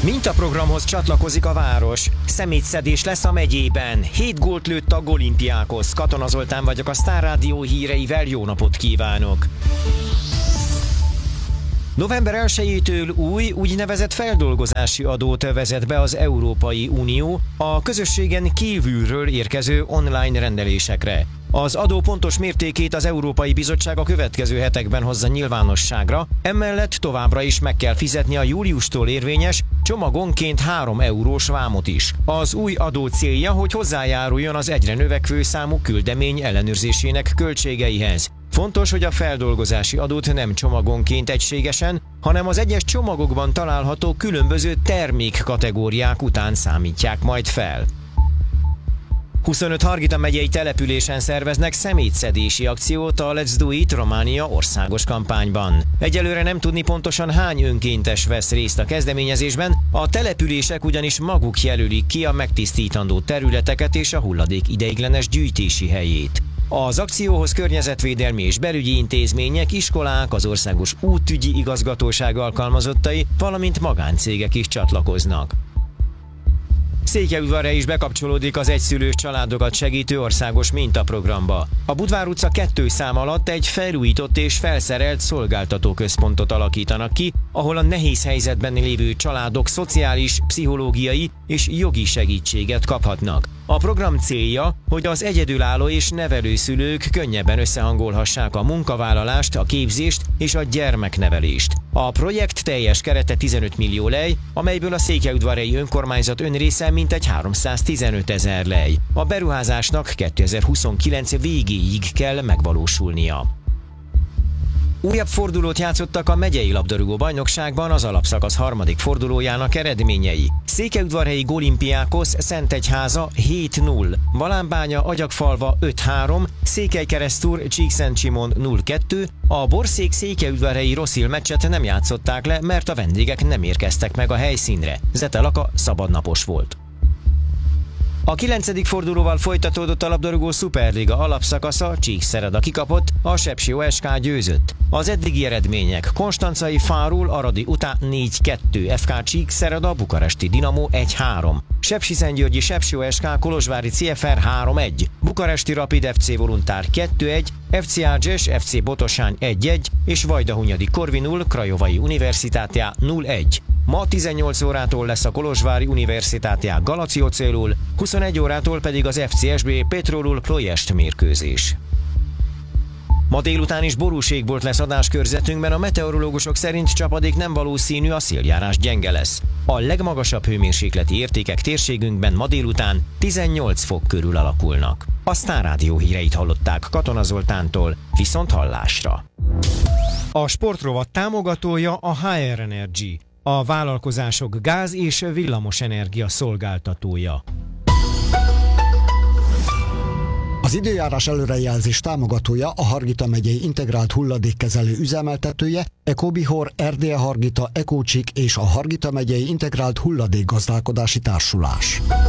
Mintaprogramhoz csatlakozik a város. Szemétszedés lesz a megyében. 7 gólt lőtt a Olimpiákhoz. Katona Zoltán vagyok, a Sztár Rádió híreivel jó napot kívánok! November 1-től új, úgynevezett feldolgozási adót vezet be az Európai Unió a közösségen kívülről érkező online rendelésekre. Az adó pontos mértékét az Európai Bizottság a következő hetekben hozza nyilvánosságra, emellett továbbra is meg kell fizetni a júliustól érvényes, csomagonként 3 eurós vámot is. Az új adó célja, hogy hozzájáruljon az egyre növekvő számú küldemény ellenőrzésének költségeihez. Fontos, hogy a feldolgozási adót nem csomagonként egységesen, hanem az egyes csomagokban található különböző termékkategóriák után számítják majd fel. 25 Hargita megyei településen szerveznek szemétszedési akciót a Let's Do It Románia országos kampányban. Egyelőre nem tudni pontosan hány önkéntes vesz részt a kezdeményezésben, a települések ugyanis maguk jelölik ki a megtisztítandó területeket és a hulladék ideiglenes gyűjtési helyét. Az akcióhoz környezetvédelmi és belügyi intézmények, iskolák, az országos útügyi igazgatóság alkalmazottai, valamint magáncégek is csatlakoznak. Székelyudvarhely is bekapcsolódik az egyszülős családokat segítő országos mintaprogramba. A Budvár utca 2 szám alatt egy felújított és felszerelt szolgáltatóközpontot alakítanak ki, ahol a nehéz helyzetben lévő családok szociális, pszichológiai és jogi segítséget kaphatnak. A program célja, hogy az egyedülálló és nevelőszülők könnyebben összehangolhassák a munkavállalást, a képzést és a gyermeknevelést. A projekt teljes kerete 15 millió lej, amelyből a Székelyudvarhelyi önkormányzat önrésze mintegy 315 000 lej. A beruházásnak 2029 végéig kell megvalósulnia. Újabb fordulót játszottak a megyei labdarúgó bajnokságban az alapszakasz 3. fordulójának eredményei. Székelyudvarhelyi Olimpiákos Szentegyháza 7-0, Balánbánya Agyagfalva 5-3, Székelykeresztúr Csíkszentsimon 0-2, a Borszék Székelyudvarhelyi Rosszil meccset nem játszották le, mert a vendégek nem érkeztek meg a helyszínre. Zete Laka szabadnapos volt. A 9. fordulóval folytatódott a labdarúgó szuperliga alapszakasza, Csíkszereda kikapott, a Sepsi OSK győzött. Az eddigi eredmények: Konstancai Fárul Aradi után 4-2, FK Csíkszereda Bukaresti Dinamo 1-3, Sepsiszentgyörgyi Sepsi OSK Kolozsvári CFR 3-1, Bukaresti Rapid FC Voluntár 2-1, FC Ágyes FC Botosány 1-1 és Vajdahunyadi Corvinul Craiovai Universitátea 0-1. Ma 18 órától lesz a Kolozsvári Universitátea Galaciócélul, 21 órától pedig az FCSB Petrolul Ploiest mérkőzés. Ma délután is borús égbolt lesz adáskörzetünkben, a meteorológusok szerint csapadék nem valószínű, a széljárás gyenge lesz. A legmagasabb hőmérsékleti értékek térségünkben ma délután 18 fok körül alakulnak. A Sztár Rádió híreit hallották Katona Zoltántól, viszont hallásra. A sportrovat támogatója a HR Energy, a vállalkozások gáz- és villamosenergia szolgáltatója. Az időjárás előrejelzés támogatója a Hargita megyei integrált hulladékkezelő üzemeltetője, Ecobihor, Erdélye Hargita, Ecócsik és a Hargita megyei integrált hulladékgazdálkodási társulás.